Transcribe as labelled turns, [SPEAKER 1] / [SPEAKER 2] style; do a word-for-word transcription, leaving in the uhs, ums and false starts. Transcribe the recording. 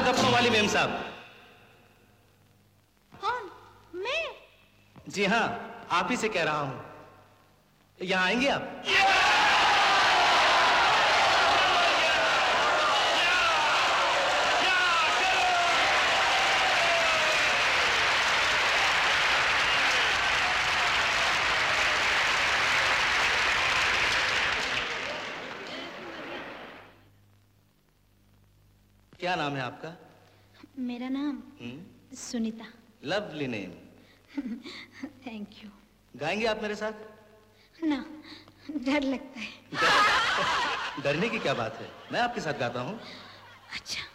[SPEAKER 1] गप्पों वाली मेम साहब।
[SPEAKER 2] कौन? मैं?
[SPEAKER 1] जी हाँ, आप ही से कह रहा हूँ। यहाँ आएंगे आप? क्या नाम है आपका?
[SPEAKER 2] मेरा नाम Sunita.
[SPEAKER 1] Lovely name.
[SPEAKER 2] Thank you.
[SPEAKER 1] गाएंगे आप मेरे साथ?
[SPEAKER 2] ना, डर लगता है।
[SPEAKER 1] डरने की क्या बात है, मैं आपके साथ गाता हूँ।
[SPEAKER 2] अच्छा,